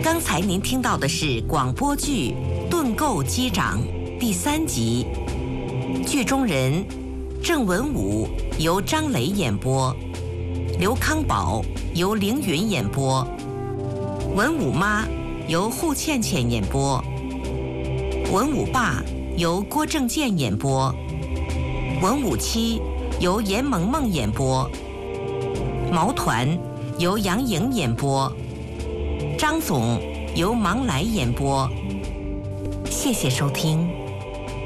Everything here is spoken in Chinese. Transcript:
刚才您听到的是广播剧《盾构击掌》第3集，剧中人郑文武由张磊演播，刘康宝由凌云演播，文武妈由户倩倩演播，文武爸由郭正健演播，文武妻由严萌萌演播，毛团由杨颖演播，张总由芒来演播。谢谢收听。